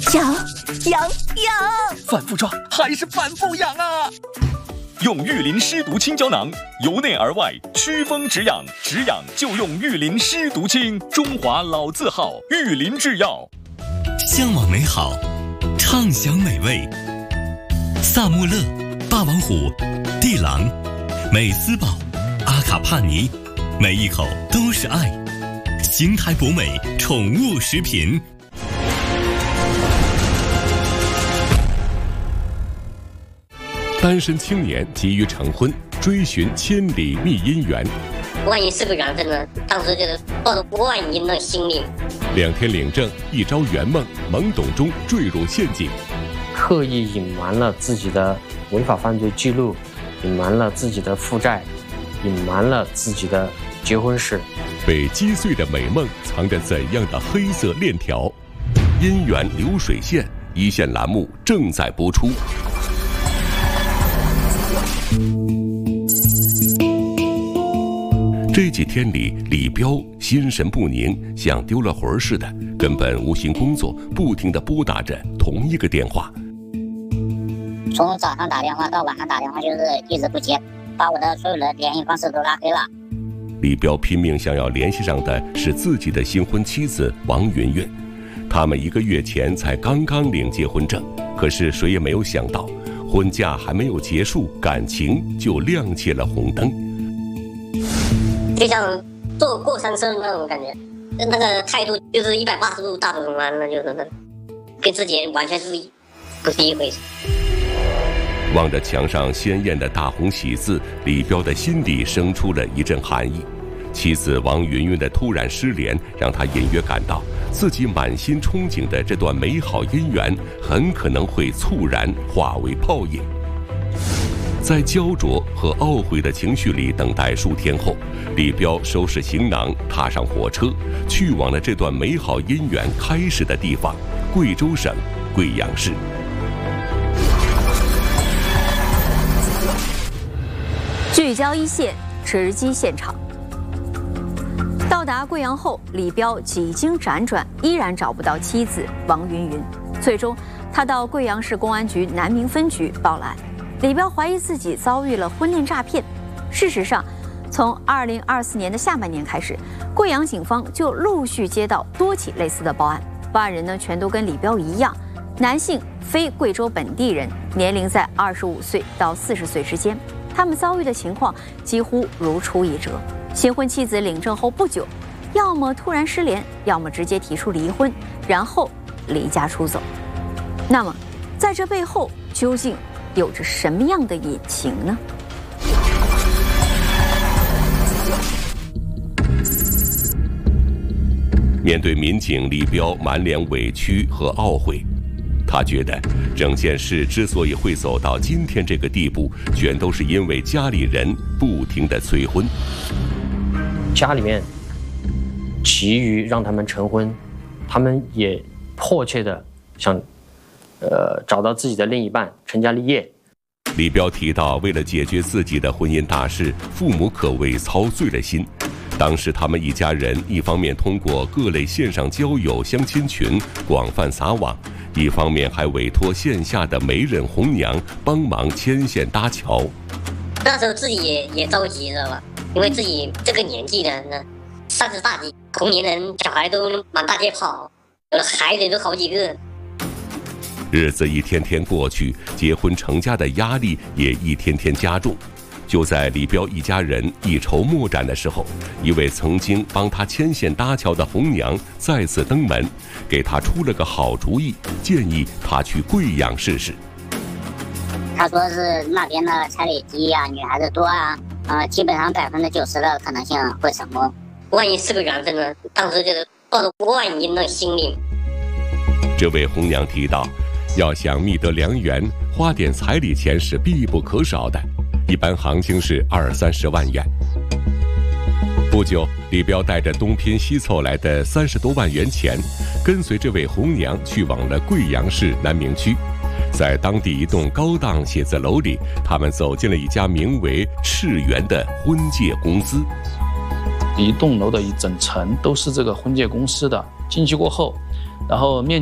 痒， 反复抓还是反复痒啊！用玉林湿毒清胶囊，由内而外祛风止痒，止痒就用玉林湿毒清，中华老字号玉林制药。 向往美好，畅享美味。萨穆勒、霸王虎、地朗、美斯宝、阿卡帕尼，每一口都是爱。邢台博美宠物食品。 单身青年急于成婚，追寻千里觅姻缘。 万一是个缘分呢？当时就是抱着万一的心理。 2天领证，一朝圆梦，懵懂中坠入陷阱。 刻意隐瞒了自己的违法犯罪记录，隐瞒了自己的负债，隐瞒了自己的结婚史。 被击碎的美梦藏着怎样的黑色链条？姻缘流水线，一线栏目正在播出。这几天里，李彪心神不宁，像丢了魂似的，根本无心工作，不停地拨打着同一个电话。 从早上打电话到晚上打电话，就是一直不接，把我的所有的联系方式都拉黑了。 李彪拼命想要联系上的是自己的新婚妻子王云云，他们1个月前才刚刚领结婚证，可是谁也没有想到，婚假还没有结束，感情就亮起了红灯。 就像坐过山车那种感觉，那个态度就是180度大转弯了，就是那跟自己完全不是一回事。 望着墙上鲜艳的大红喜字，李彪的心里生出了一阵寒意。妻子王云云的突然失联，让他隐约感到自己满心憧憬的这段美好姻缘很可能会猝然化为泡影。在焦灼和懊悔的情绪里等待数天后，李彪收拾行囊，踏上火车，去往了这段美好姻缘开始的地方——贵州省贵阳市。 聚焦一线，直击现场。到达贵阳后，李彪几经辗转，依然找不到妻子王云云。最终，他到贵阳市公安局南明分局报了案。李彪怀疑自己遭遇了婚恋诈骗。事实上，从2024年的下半年开始，贵阳警方就陆续接到多起类似的报案。报案人呢，全都跟李彪一样，男性，非贵州本地人，年龄在25岁到40岁之间。他们遭遇的情况几乎如出一辙。新婚妻子领证后不久，要么突然失联，要么直接提出离婚，然后离家出走。那么，在这背后究竟有着什么样的隐情呢？ 面对民警，李彪满脸委屈和懊悔。他觉得整件事之所以会走到今天这个地步，全都是因为家里人不停地催婚。 家里面急于让他们成婚，他们也迫切地想找到自己的另一半，成家立业。 李彪提到，为了解决自己的婚姻大事，父母可谓操碎了心。当时他们一家人一方面通过各类线上交友相亲群广泛撒网，一方面还委托线下的媒人红娘帮忙牵线搭桥。 那时候自己也着急，知道吧？因为自己这个年纪的，30大几，同龄人小孩都满大街跑，有的孩子都好几个。 日子一天天过去，结婚成家的压力也一天天加重。就在李彪一家人一筹莫展的时候，一位曾经帮他牵线搭桥的红娘再次登门，给他出了个好主意，建议他去贵阳试试。 他说是那边的彩礼低啊，女孩子多啊，基本上90%的可能性会成功。万一是个缘分呢？当时就是抱着万一的心理。 这位红娘提到，要想觅得良缘，花点彩礼钱是必不可少的，一般行情是20-30万元。不久，李彪带着东拼西凑来的30多万元钱，跟随这位红娘去往了贵阳市南明区。在当地一栋高档写字楼里，他们走进了一家名为赤源的婚介公司。 一栋楼的一整层都是这个婚介公司的。进去过后，然后面